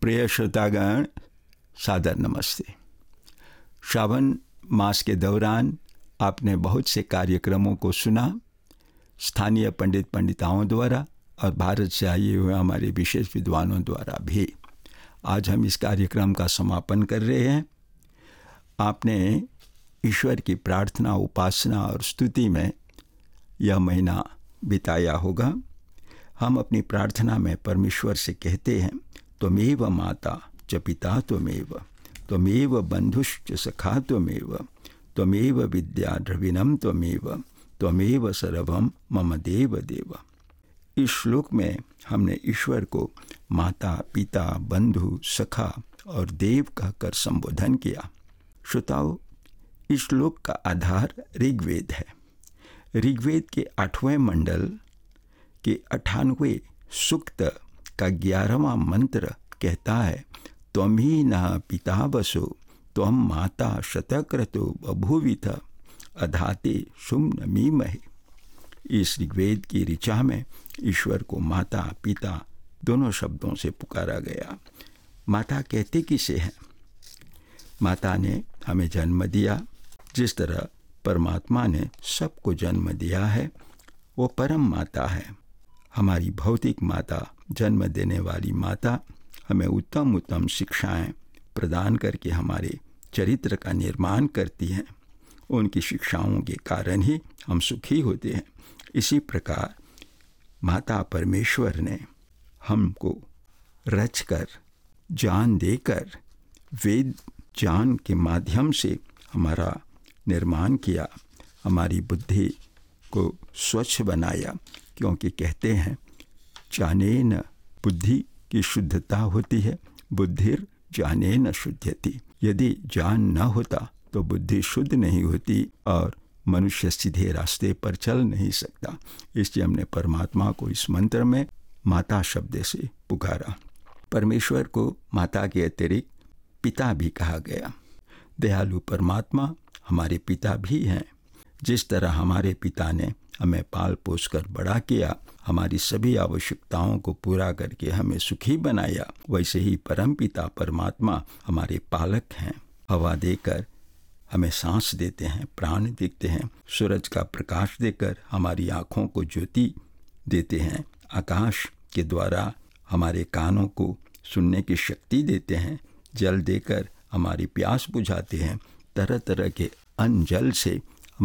प्रिय श्रोतागण, सादर नमस्ते। श्रावण मास के दौरान आपने बहुत से कार्यक्रमों को सुना, स्थानीय पंडिताओं द्वारा और भारत से आए हुए हमारे विशेष विद्वानों द्वारा भी। आज हम इस कार्यक्रम का समापन कर रहे हैं। आपने ईश्वर की प्रार्थना, उपासना और स्तुति में यह महीना बिताया होगा। हम अपनी प्रार्थना में परमेश्वर से कहते हैं, त्वमेव माता च पिता त्वमेव, त्वमेव बंधुश्च सखा त्वमेव, त्वमेव विद्या द्रविणम त्वमेव, त्वमेव सर्वम मम देव देव। इस श्लोक में हमने ईश्वर को माता, पिता, बंधु, सखा और देव कहकर संबोधन किया। श्रोताओ, इस श्लोक का आधार ऋग्वेद है। ऋग्वेद के 8वें मंडल के 98वें सूक्त का 11वां मंत्र कहता है, त्वं ही नः पिता वसो त्वं माता शतक्रतो बभूविथ अधाते शुम नमीमहे। इस ऋग्वेद की ऋचा में ईश्वर को माता, पिता दोनों शब्दों से पुकारा गया। माता कहते किसे हैं? माता ने हमें जन्म दिया। जिस तरह परमात्मा ने सबको जन्म दिया है, वो परम माता है। हमारी भौतिक माता, जन्म देने वाली माता हमें उत्तम उत्तम शिक्षाएं प्रदान करके हमारे चरित्र का निर्माण करती हैं। उनकी शिक्षाओं के कारण ही हम सुखी होते हैं। इसी प्रकार माता परमेश्वर ने हमको रचकर, जान देकर, वेद ज्ञान के माध्यम से हमारा निर्माण किया, हमारी बुद्धि को स्वच्छ बनाया। क्योंकि कहते हैं, जानेन बुद्धि की शुद्धता होती है, बुद्धिर जानेन शुद्ध्यति। यदि ज्ञान न होता तो बुद्धि शुद्ध नहीं होती और मनुष्य सीधे रास्ते पर चल नहीं सकता। इसलिए हमने परमात्मा को इस मंत्र में माता शब्द से पुकारा। परमेश्वर को माता के अतिरिक्त पिता भी कहा गया। दयालु परमात्मा हमारे पिता भी हैं। जिस तरह हमारे पिता ने हमें पाल पोस कर बड़ा किया, हमारी सभी आवश्यकताओं को पूरा करके हमें सुखी बनाया, वैसे ही परम पिता परमात्मा हमारे पालक हैं। हवा देकर हमें सांस देते हैं, प्राण देते हैं। सूरज का प्रकाश देकर हमारी आँखों को ज्योति देते हैं। आकाश के द्वारा हमारे कानों को सुनने की शक्ति देते हैं। जल देकर हमारी प्यास बुझाते हैं। तरह तरह के अन्न जल से